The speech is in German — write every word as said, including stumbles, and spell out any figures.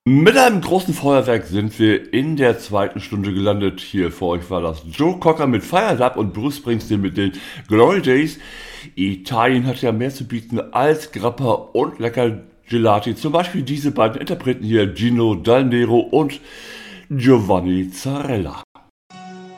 Mit einem großen Feuerwerk sind wir in der zweiten Stunde gelandet. Hier vor euch war das Joe Cocker mit Fire Up und Bruce Springsteen mit den Glory Days. Italien hat ja mehr zu bieten als Grappa und lecker Gelati. Zum Beispiel diese beiden Interpreten hier, Gino Dal Nero und Giovanni Zarella.